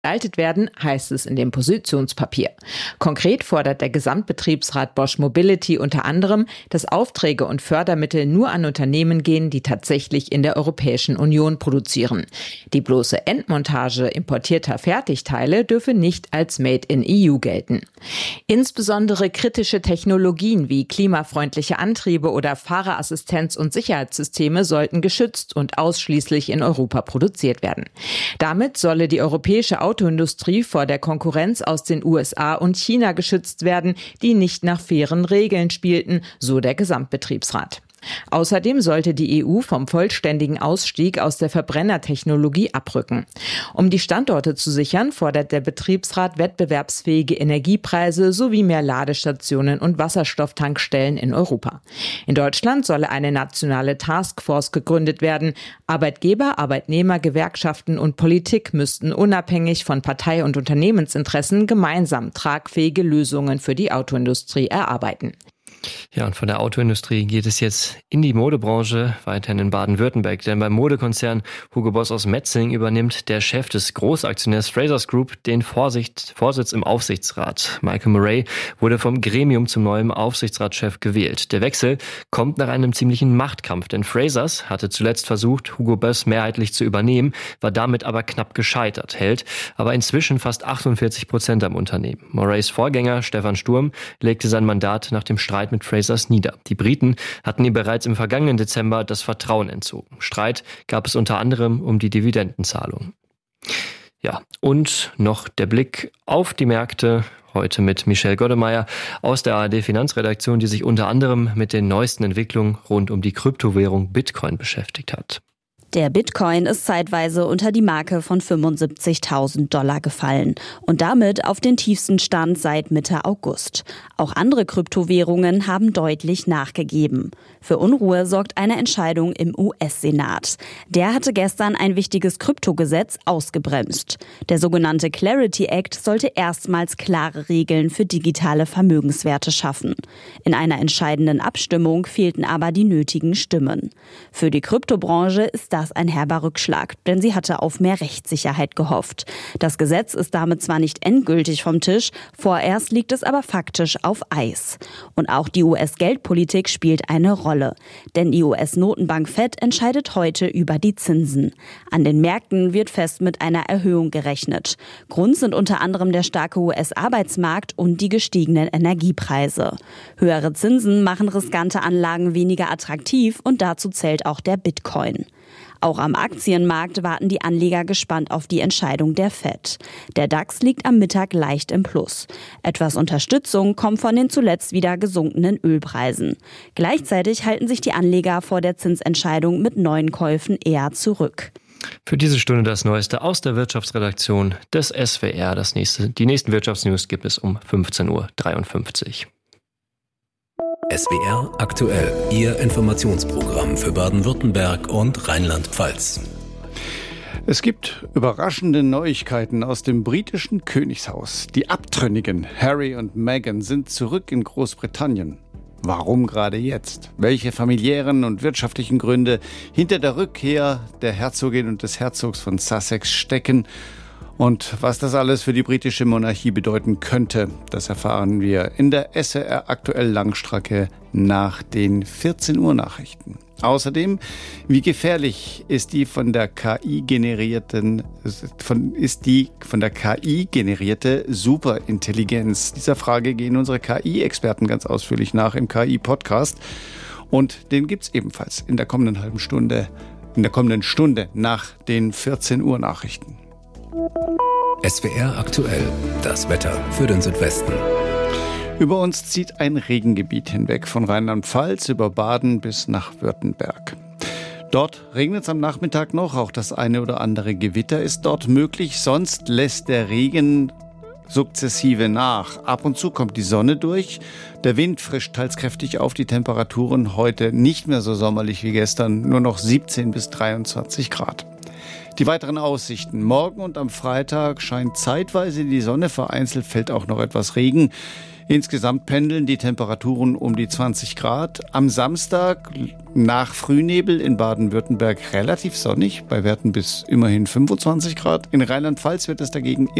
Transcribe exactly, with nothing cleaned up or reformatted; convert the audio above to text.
gestaltet werden, heißt es in dem Positionspapier. Konkret fordert der Gesamtbetriebsrat Bosch Mobility unter anderem, dass Aufträge und Fördermittel nur an Unternehmen gehen, die tatsächlich in der Europäischen Union produzieren. Die bloße Endmontage importierter Fertigteile dürfe nicht als Made in E U gelten. Insbesondere kritische Technologien wie klimafreundliche Antriebe oder Fahrerassistenz- und Sicherheitssysteme sollten geschützt und ausschließlich in Europa produziert werden. Damit solle die europäische Autoindustrie vor der Konkurrenz aus den U S A und China geschützt werden, die nicht nach fairen Regeln spielten, so der Gesamtbetriebsrat. Außerdem sollte die E U vom vollständigen Ausstieg aus der Verbrennertechnologie abrücken. Um die Standorte zu sichern, fordert der Betriebsrat wettbewerbsfähige Energiepreise sowie mehr Ladestationen und Wasserstofftankstellen in Europa. In Deutschland solle eine nationale Taskforce gegründet werden. Arbeitgeber, Arbeitnehmer, Gewerkschaften und Politik müssten unabhängig von Partei- und Unternehmensinteressen gemeinsam tragfähige Lösungen für die Autoindustrie erarbeiten. Ja, und von der Autoindustrie geht es jetzt in die Modebranche, weiterhin in Baden-Württemberg. Denn beim Modekonzern Hugo Boss aus Metzing übernimmt der Chef des Großaktionärs Frasers Group den Vorsicht, Vorsitz im Aufsichtsrat. Michael Murray wurde vom Gremium zum neuen Aufsichtsratschef gewählt. Der Wechsel kommt nach einem ziemlichen Machtkampf, denn Frasers hatte zuletzt versucht, Hugo Boss mehrheitlich zu übernehmen, war damit aber knapp gescheitert, hält aber inzwischen fast achtundvierzig Prozent am Unternehmen. Murrays Vorgänger Stefan Sturm legte sein Mandat nach dem Streit mit Frasers nieder. Die Briten hatten ihm bereits im vergangenen Dezember das Vertrauen entzogen. Streit gab es unter anderem um die Dividendenzahlung. Ja, und noch der Blick auf die Märkte. Heute mit Michelle Goddemeyer aus der A R D-Finanzredaktion, die sich unter anderem mit den neuesten Entwicklungen rund um die Kryptowährung Bitcoin beschäftigt hat. Der Bitcoin ist zeitweise unter die Marke von fünfundsiebzigtausend Dollar gefallen und damit auf den tiefsten Stand seit Mitte August. Auch andere Kryptowährungen haben deutlich nachgegeben. Für Unruhe sorgt eine Entscheidung im U S-Senat. Der hatte gestern ein wichtiges Kryptogesetz ausgebremst. Der sogenannte Clarity Act sollte erstmals klare Regeln für digitale Vermögenswerte schaffen. In einer entscheidenden Abstimmung fehlten aber die nötigen Stimmen. Für die Kryptobranche ist das ein herber Rückschlag, denn sie hatte auf mehr Rechtssicherheit gehofft. Das Gesetz ist damit zwar nicht endgültig vom Tisch, vorerst liegt es aber faktisch auf Eis. Und auch die U S-Geldpolitik spielt eine Rolle. Denn die U S-Notenbank Fed entscheidet heute über die Zinsen. An den Märkten wird fest mit einer Erhöhung gerechnet. Grund sind unter anderem der starke U S-Arbeitsmarkt und die gestiegenen Energiepreise. Höhere Zinsen machen riskante Anlagen weniger attraktiv und dazu zählt auch der Bitcoin. Auch am Aktienmarkt warten die Anleger gespannt auf die Entscheidung der Fed. Der DAX liegt am Mittag leicht im Plus. Etwas Unterstützung kommt von den zuletzt wieder gesunkenen Ölpreisen. Gleichzeitig halten sich die Anleger vor der Zinsentscheidung mit neuen Käufen eher zurück. Für diese Stunde das Neueste aus der Wirtschaftsredaktion des S W R. Das nächste, die nächsten Wirtschaftsnews gibt es um fünfzehn Uhr dreiundfünfzig. S W R aktuell, Ihr Informationsprogramm für Baden-Württemberg und Rheinland-Pfalz. Es gibt überraschende Neuigkeiten aus dem britischen Königshaus. Die Abtrünnigen Harry und Meghan sind zurück in Großbritannien. Warum gerade jetzt? Welche familiären und wirtschaftlichen Gründe hinter der Rückkehr der Herzogin und des Herzogs von Sussex stecken? Und was das alles für die britische Monarchie bedeuten könnte, das erfahren wir in der S W R aktuell Langstrecke nach den vierzehn Uhr Nachrichten. Außerdem, wie gefährlich ist die von der K I generierten, von, ist die von der K I generierte Superintelligenz? Dieser Frage gehen unsere K I-Experten ganz ausführlich nach im K I-Podcast. Und den gibt's ebenfalls in der kommenden halben Stunde, in der kommenden Stunde nach den vierzehn Uhr Nachrichten. S W R aktuell, das Wetter für den Südwesten. Über uns zieht ein Regengebiet hinweg, von Rheinland-Pfalz über Baden bis nach Württemberg. Dort regnet es am Nachmittag noch, auch das eine oder andere Gewitter ist dort möglich, sonst lässt der Regen sukzessive nach. Ab und zu kommt die Sonne durch, der Wind frischt teils kräftig auf, die Temperaturen heute nicht mehr so sommerlich wie gestern, nur noch siebzehn bis dreiundzwanzig Grad. Die weiteren Aussichten. Morgen und am Freitag scheint zeitweise die Sonne, vereinzelt fällt auch noch etwas Regen. Insgesamt pendeln die Temperaturen um die zwanzig Grad. Am Samstag nach Frühnebel in Baden-Württemberg relativ sonnig, bei Werten bis immerhin fünfundzwanzig Grad. In Rheinland-Pfalz wird es dagegen